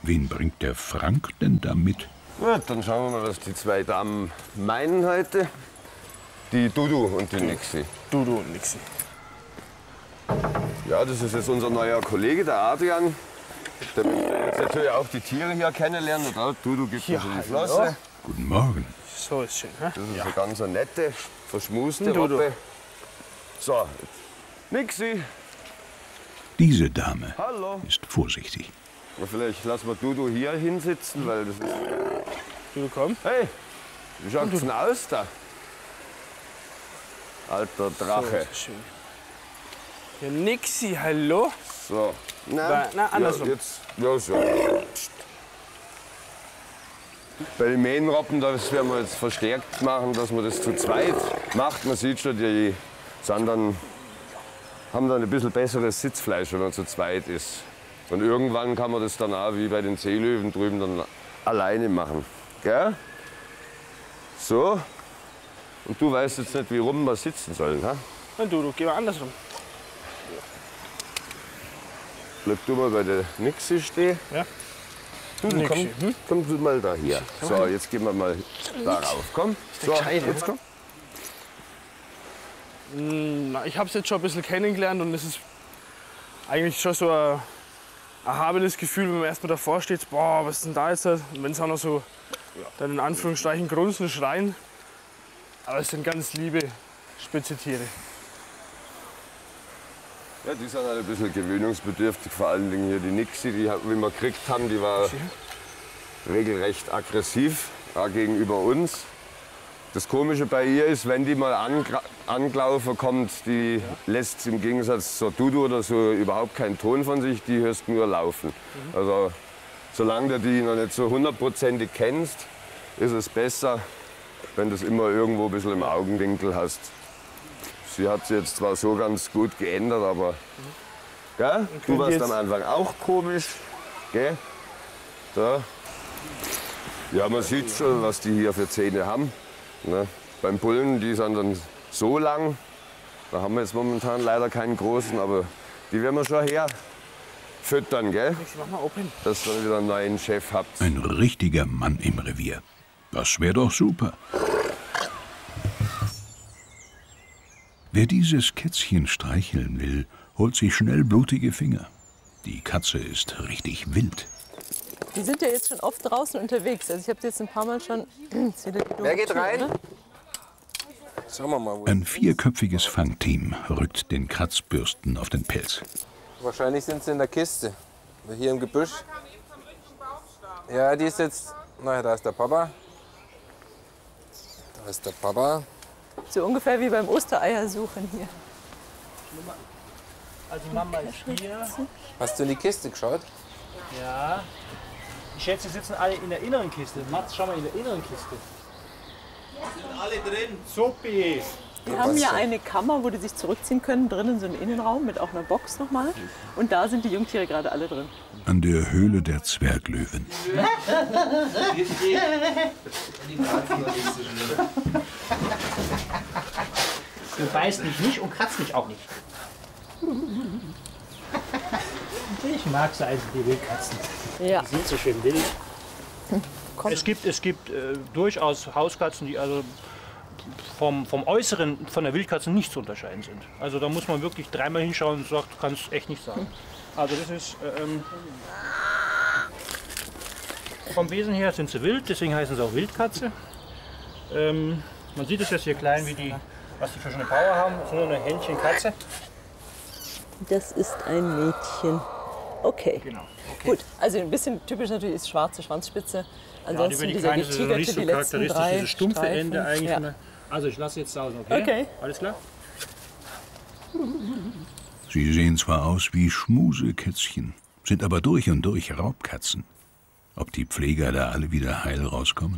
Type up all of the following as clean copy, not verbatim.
Wen bringt der Frank denn da mit? Gut, dann schauen wir mal, was die zwei Damen meinen heute. Die Dudu und die Nixi. Dudu und Nixi. Ja, das ist jetzt unser neuer Kollege, der Adrian. Der will jetzt natürlich auch die Tiere hier kennenlernen. Und Dudu gibt mir so die Flosse. Guten Morgen. So ist schön, hä? Das ist eine ganz nette, verschmuste Dudu. Robbe. So, Nixi. Diese Dame Hallo. ist vorsichtig. Na, vielleicht lassen wir Dudu hier hinsitzen, weil das ist... Dudu, komm. Hey, wie schaut's denn aus da? Alter Drache. So, schön. Ja, Nixi, hallo? So. Na, andersrum. Ja, jetzt, ja, so. Bei den Mähnrobben, das werden wir jetzt verstärkt machen, dass man das zu zweit macht. Man sieht schon, die sind dann, haben dann ein bisschen besseres Sitzfleisch, wenn man zu zweit ist. Und irgendwann kann man das dann auch, wie bei den Seelöwen drüben, dann alleine machen. Gell? So. Und du weißt jetzt nicht, wie rum wir sitzen sollen, ha? Na, Dudu, geh mal andersrum. Bleib du mal bei der Nixi stehen. Ja. Du, Nixi, komm du mal da hier. So, jetzt gehen wir mal darauf. Komm. So, Gescheite, jetzt komm. Na, ich habe es jetzt schon ein bisschen kennengelernt und es ist eigentlich schon so ein erhabenes Gefühl, wenn man erstmal davor steht, boah, was ist denn da jetzt? Und wenn es auch noch so, dann in Anführungsstrichen grunzen, schreien. Aber es sind ganz liebe, spitze Tiere. Ja, die sind halt ein bisschen gewöhnungsbedürftig, vor allen Dingen hier die Nixi, die wir gekriegt haben, die war regelrecht aggressiv, auch gegenüber uns. Das Komische bei ihr ist, wenn die mal angelaufen kommt, die lässt im Gegensatz zur Dudu oder so überhaupt keinen Ton von sich, die hörst nur laufen. Also solange du die noch nicht so hundertprozentig kennst, ist es besser, wenn du es immer irgendwo ein bisschen im Augenwinkel hast. Sie hat sich jetzt zwar so ganz gut geändert, aber gell? Du warst am Anfang auch komisch. Gell? So. Ja, man sieht schon, was die hier für Zähne haben. Ne? Beim Bullen, die sind dann so lang. Da haben wir jetzt momentan leider keinen großen, aber die werden wir schon her füttern, gell? Mach mal open. Dass ihr wieder einen neuen Chef habt. Ein richtiger Mann im Revier. Das wäre doch super. Wer dieses Kätzchen streicheln will, holt sich schnell blutige Finger. Die Katze ist richtig wild. Die sind ja jetzt schon oft draußen unterwegs. Also ich habe jetzt ein paar Mal schon... Wer geht rein? Ne? Schauen wir mal, wo Ein vierköpfiges Fangteam rückt den Kratzbürsten auf den Pelz. Wahrscheinlich sind sie in der Kiste. Oder hier im Gebüsch. Ja, die ist jetzt... Na, da ist der Papa. Da ist der Papa. So ungefähr wie beim Ostereiersuchen hier. Also die Mama ist hier. Hast du in die Kiste geschaut? Ja. Ich schätze, sie sitzen alle in der inneren Kiste. Mats, schau mal in der inneren Kiste. Sind alle drin. Supi. Wir haben ja eine Kammer, wo die sich zurückziehen können, drinnen so einen Innenraum mit auch einer Box nochmal. Und da sind die Jungtiere gerade alle drin. An der Höhle der Zwerglöwen. Du beißt mich nicht und kratzt mich auch nicht. Ich mag sie also, die Wildkatzen. Ja. Die sind so schön wild. Es gibt durchaus Hauskatzen, die also vom Äußeren von der Wildkatze nicht zu unterscheiden sind. Also da muss man wirklich dreimal hinschauen und sagt, kann es echt nicht sagen. Also das ist vom Wesen her sind sie wild, deswegen heißen sie auch Wildkatze. Man sieht es jetzt hier klein, wie die, was die für eine Power haben. Das ist nur eine Händchenkatze. Das ist ein Mädchen. Okay. Genau. Okay. Gut, also ein bisschen typisch natürlich ist schwarze Schwanzspitze. Ansonsten die dieser kleine ist noch getigerte, nicht so die letzten charakteristisch, drei dieses stumpfe Streifen. Ende eigentlich. Ja. Also ich lasse jetzt sausen, okay? Okay. Alles klar? Sie sehen zwar aus wie Schmusekätzchen, sind aber durch und durch Raubkatzen. Ob die Pfleger da alle wieder heil rauskommen?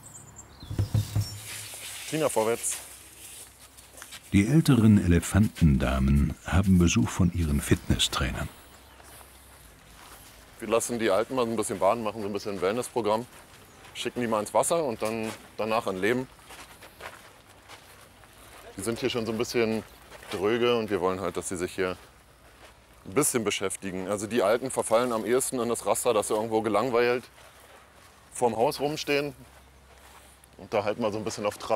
Finger vorwärts. Die älteren Elefantendamen haben Besuch von ihren Fitnesstrainern. Wir lassen die Alten mal ein bisschen baden, machen so ein bisschen ein Wellnessprogramm. Schicken die mal ins Wasser und dann danach an Leben. Die sind hier schon so ein bisschen dröge und wir wollen halt, dass sie sich hier ein bisschen beschäftigen. Also die Alten verfallen am ehesten in das Raster, dass sie irgendwo gelangweilt vorm Haus rumstehen und da halt mal so ein bisschen auf Trab.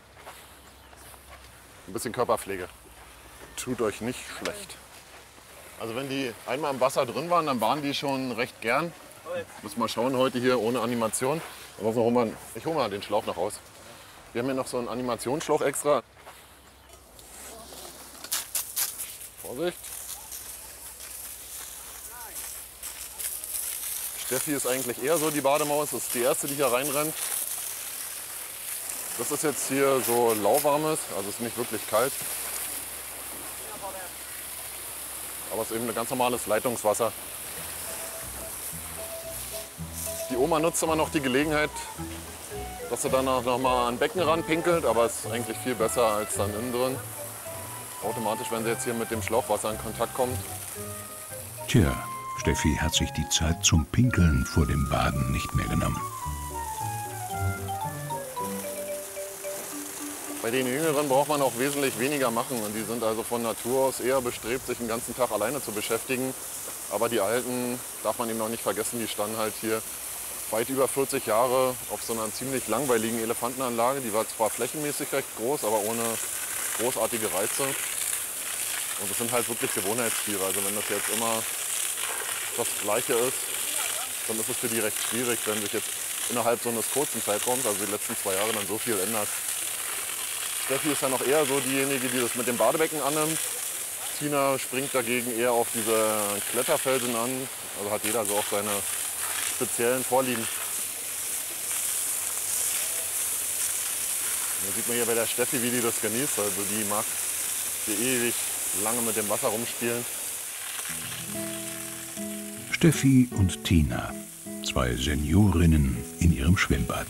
Ein bisschen Körperpflege. Tut euch nicht schlecht. Also wenn die einmal im Wasser drin waren, dann waren die schon recht gern. Müssen wir mal schauen heute hier ohne Animation. Aber ich hole mal den Schlauch noch raus. Wir haben hier noch so einen Animationsschlauch extra. Vorsicht. Steffi ist eigentlich eher so die Bademaus. Das ist die erste, die hier reinrennt. Das ist jetzt hier so lauwarmes, also ist nicht wirklich kalt. Aber es ist eben ein ganz normales Leitungswasser. Die Oma nutzt immer noch die Gelegenheit, dass sie danach noch mal an den Beckenrand pinkelt, aber es ist eigentlich viel besser als dann innen drin. Automatisch, wenn sie jetzt hier mit dem Schlauchwasser in Kontakt kommt. Tja, Steffi hat sich die Zeit zum Pinkeln vor dem Baden nicht mehr genommen. Bei den Jüngeren braucht man auch wesentlich weniger machen. Und die sind also von Natur aus eher bestrebt, sich den ganzen Tag alleine zu beschäftigen. Aber die Alten, darf man eben noch nicht vergessen, die standen halt hier weit über 40 Jahre auf so einer ziemlich langweiligen Elefantenanlage. Die war zwar flächenmäßig recht groß, aber ohne großartige Reize. Und das sind halt wirklich Gewohnheitstiere. Also wenn das jetzt immer das Gleiche ist, dann ist es für die recht schwierig, wenn sich jetzt innerhalb so eines kurzen Zeitraums, also die letzten 2 Jahre, dann so viel ändert. Steffi ist ja noch eher so diejenige, die das mit dem Badebecken annimmt. Tina springt dagegen eher auf diese Kletterfelsen an. Also hat jeder so auch seine speziellen Vorlieben. Da sieht man hier bei der Steffi, wie die das genießt. Also die mag hier ewig lange mit dem Wasser rumspielen. Steffi und Tina, 2 Seniorinnen in ihrem Schwimmbad.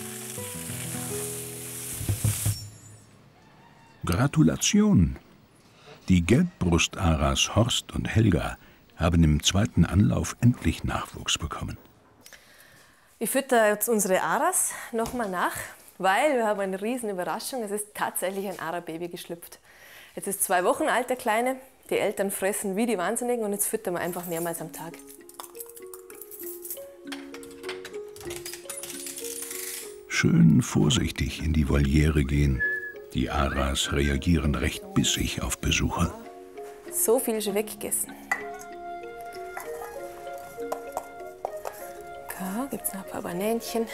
Gratulation! Die Gelbbrust-Aras Horst und Helga haben im 2. Anlauf endlich Nachwuchs bekommen. Ich fütter jetzt unsere Aras nochmal nach, weil wir haben eine riesen Überraschung. Es ist tatsächlich ein Ara-Baby geschlüpft. Jetzt ist 2 Wochen alt, der Kleine. Die Eltern fressen wie die Wahnsinnigen und jetzt füttern wir einfach mehrmals am Tag. Schön vorsichtig in die Voliere gehen. Die Aras reagieren recht bissig auf Besucher. So viel schon weggegessen. Da gibt es noch ein paar Banänchen.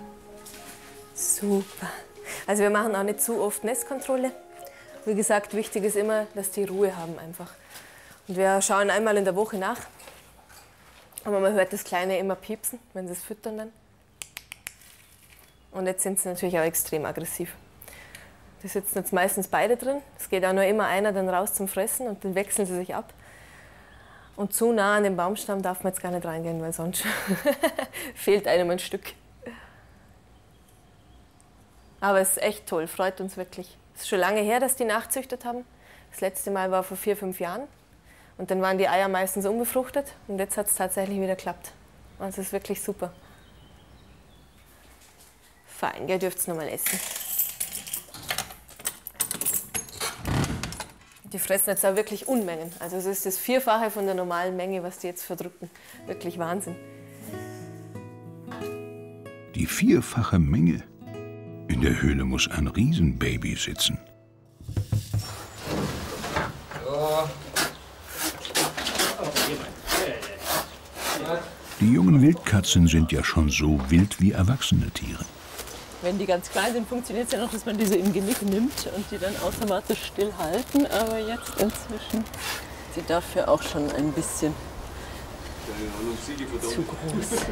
Super. Also wir machen auch nicht zu oft Nestkontrolle. Wie gesagt, wichtig ist immer, dass die Ruhe haben einfach. Und wir schauen einmal in der Woche nach. Aber man hört das Kleine immer piepsen, wenn sie es füttern dann. Und jetzt sind sie natürlich auch extrem aggressiv. Die sitzen jetzt meistens beide drin. Es geht auch nur immer einer dann raus zum Fressen und dann wechseln sie sich ab. Und zu nah an den Baumstamm darf man jetzt gar nicht reingehen, weil sonst fehlt einem ein Stück. Aber es ist echt toll, freut uns wirklich. Es ist schon lange her, dass die nachzüchtet haben. Das letzte Mal war vor 4, 5 Jahren. Und dann waren die Eier meistens unbefruchtet. Und jetzt hat es tatsächlich wieder geklappt. Also es ist wirklich super. Fein, ihr dürft es nochmal essen. Die fressen jetzt auch wirklich Unmengen. Also es ist das 4-fache von der normalen Menge, was die jetzt verdrücken. Wirklich Wahnsinn. Die 4-fache Menge? In der Höhle muss ein Riesenbaby sitzen. Die jungen Wildkatzen sind ja schon so wild wie erwachsene Tiere. Wenn die ganz klein sind, funktioniert es ja noch, dass man die so im Genick nimmt und die dann automatisch stillhalten. Aber jetzt inzwischen sind sie dafür auch schon ein bisschen zu groß.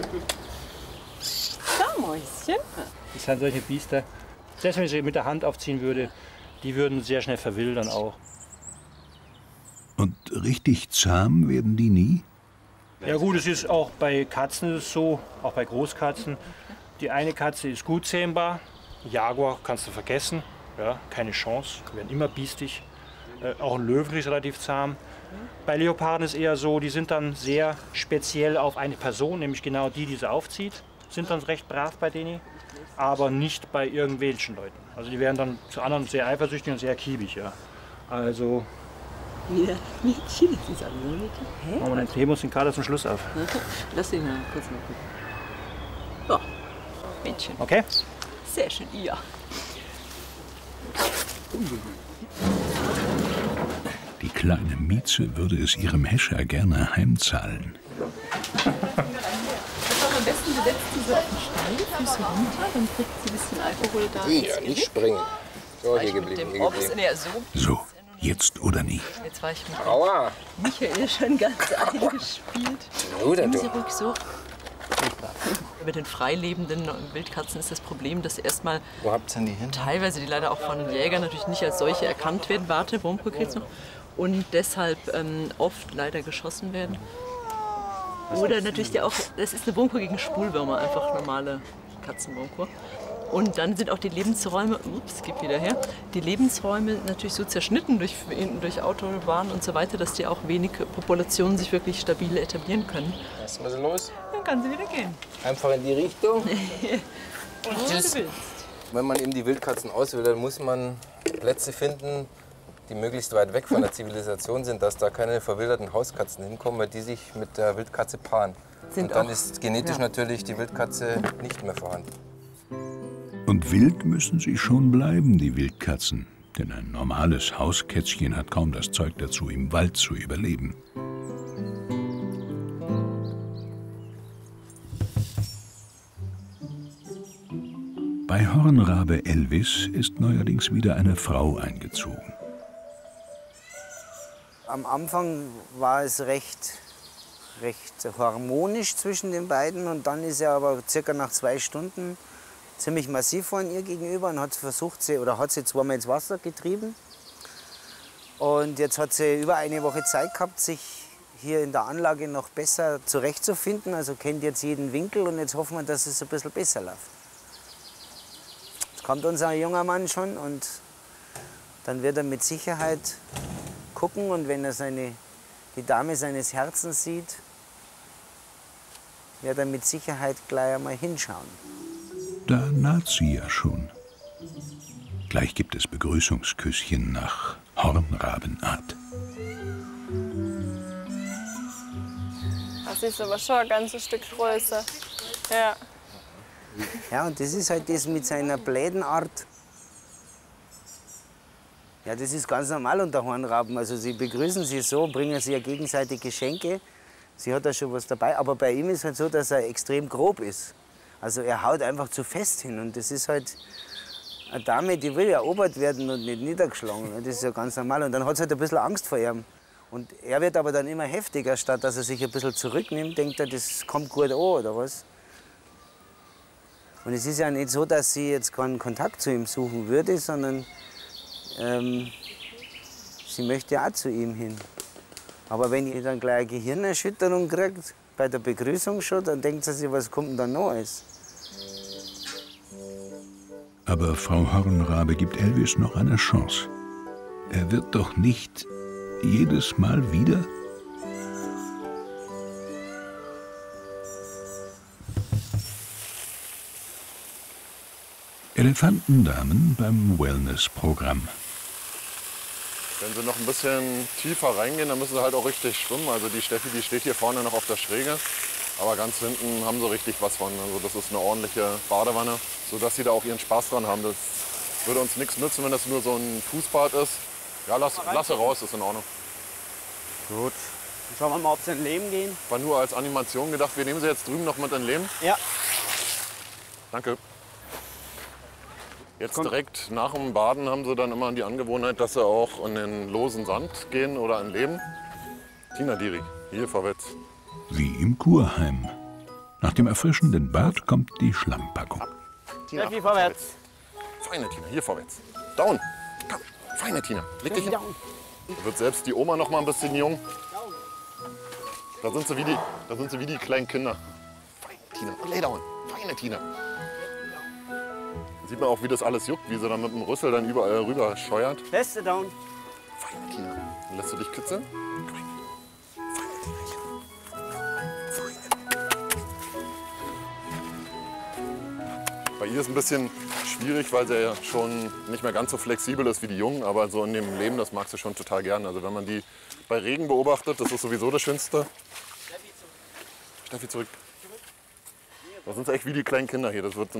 Da, Mäuschen. Das sind solche Biester. Selbst wenn ich sie mit der Hand aufziehen würde, die würden sehr schnell verwildern auch. Und richtig zahm werden die nie? Ja gut, es ist auch bei Katzen ist es so, auch bei Großkatzen. Die eine Katze ist gut zähmbar, Jaguar kannst du vergessen, ja, keine Chance, die werden immer biestig. Auch ein Löwen ist relativ zahm. Bei Leoparden ist eher so, die sind dann sehr speziell auf eine Person, nämlich genau die, die sie aufzieht, sind dann recht brav bei denen, aber nicht bei irgendwelchen Leuten. Also die werden dann zu anderen sehr eifersüchtig und sehr kiebig. Ja. Also Ja, Mädchen, das ist auch nur Mädchen. Hä? Aber dann heben wir uns den Kader zum Schluss auf. Lass ihn mal kurz mal gucken. Ja, Mädchen. Okay? Sehr schön, ja. Die kleine Mieze würde es ihrem Häscher gerne heimzahlen. Am besten besetzt sie so auf den Stein, Füße runter, dann kriegt sie ein bisschen Alkohol da. Ja, nicht springen. So, hier geblieben, hier geblieben. Ja, So, jetzt oder nie. Jetzt war ich mit Aua. Michael schon ganz eingespielt. Oder Nehmen du? Sie ruhig so. Mit den freilebenden Wildkatzen ist das Problem, dass sie erstmal Wo habt ihr denn die hin? teilweise, die leider auch von den Jägern natürlich nicht als solche erkannt werden, warte, Wurmkur noch, und deshalb oft leider geschossen werden. Oder natürlich auch, das ist eine Wurmkur gegen Spulwürmer, einfach normale Katzenwurmkur. Und dann sind auch die Lebensräume, ups, geht wieder her, die Lebensräume natürlich so zerschnitten durch Autobahnen und so weiter, dass die auch wenig Populationen sich wirklich stabil etablieren können. Was ist los? Dann kann sie wieder gehen. Einfach in die Richtung. Und tschüss. Wenn man eben die Wildkatzen auswählt, dann muss man Plätze finden, die möglichst weit weg von der Zivilisation sind, dass da keine verwilderten Hauskatzen hinkommen, weil die sich mit der Wildkatze paaren. Und dann ist genetisch natürlich die Wildkatze nicht mehr vorhanden. Und wild müssen sie schon bleiben, die Wildkatzen. Denn ein normales Hauskätzchen hat kaum das Zeug dazu, im Wald zu überleben. Bei Hornrabe Elvis ist neuerdings wieder eine Frau eingezogen. Am Anfang war es recht harmonisch zwischen den beiden und dann ist er aber circa nach 2 Stunden ziemlich massiv von ihr gegenüber und hat versucht, hat sie zweimal ins Wasser getrieben. Und jetzt hat sie über eine Woche Zeit gehabt, sich hier in der Anlage noch besser zurechtzufinden. Also kennt jetzt jeden Winkel und jetzt hoffen wir, dass es ein bisschen besser läuft. Jetzt kommt unser junger Mann schon und dann wird er mit Sicherheit gucken und wenn er die Dame seines Herzens sieht, wird er mit Sicherheit gleich einmal hinschauen. Da naht sie ja schon. Gleich gibt es Begrüßungsküsschen nach Hornrabenart. Das ist aber schon ein ganzes Stück größer. Ja. Ja, und das ist halt das mit seiner Blädenart. Ja, das ist ganz normal unter Hornraben. Also sie begrüßen sich so, bringen sich ja gegenseitig Geschenke. Sie hat da schon was dabei. Aber bei ihm ist halt so, dass er extrem grob ist. Also er haut einfach zu fest hin. Und das ist halt eine Dame, die will ja erobert werden und nicht niedergeschlagen. Das ist ja ganz normal. Und dann hat sie halt ein bisschen Angst vor ihm. Und er wird aber dann immer heftiger. Statt dass er sich ein bisschen zurücknimmt, denkt er, das kommt gut an, oder was? Und es ist ja nicht so, dass sie jetzt keinen Kontakt zu ihm suchen würde, sondern sie möchte ja auch zu ihm hin. Aber wenn ihr dann gleich eine Gehirnerschütterung kriegt, bei der Begrüßung schon, dann denkt sie sich, was kommt denn da noch alles? Aber Frau Hornrabe gibt Elvis noch eine Chance. Er wird doch nicht jedes Mal wieder? Elefantendamen beim Wellness-Programm. Wenn sie noch ein bisschen tiefer reingehen, dann müssen sie halt auch richtig schwimmen. Also die Steffi, die steht hier vorne noch auf der Schräge. Aber ganz hinten haben sie richtig was von. Also das ist eine ordentliche Badewanne, sodass sie da auch ihren Spaß dran haben. Das würde uns nichts nützen, wenn das nur so ein Fußbad ist. Ja, lass sie raus, ist in Ordnung. Gut. Schauen wir mal, ob sie in Leben gehen. War nur als Animation gedacht. Wir nehmen sie jetzt drüben noch mit in Leben. Ja. Danke. Jetzt direkt nach dem Baden haben sie dann immer die Angewohnheit, dass sie auch in den losen Sand gehen oder in Leben. Tina Diri, hier vorwärts. Wie im Kurheim. Nach dem erfrischenden Bad kommt die Schlammpackung. Tina, vorwärts. Feine Tina, hier vorwärts. Down. Komm, feine Tina. Leg dich hin. Da wird selbst die Oma noch mal ein bisschen jung. Da sind sie wie die kleinen Kinder. Feine Tina, lay down. Feine Tina. Sieht man auch, wie das alles juckt, wie sie dann mit dem Rüssel dann überall rüber scheuert. Beste down. Feine Tina. Dann lässt du dich kitzeln? Feine Tina. Feine. Bei ihr ist ein bisschen schwierig, weil sie ja schon nicht mehr ganz so flexibel ist wie die Jungen, aber so in dem Leben, das mag sie schon total gern. Also wenn man die bei Regen beobachtet, das ist sowieso das Schönste. Steffi, zurück. Das sind echt wie die kleinen Kinder hier. Das wird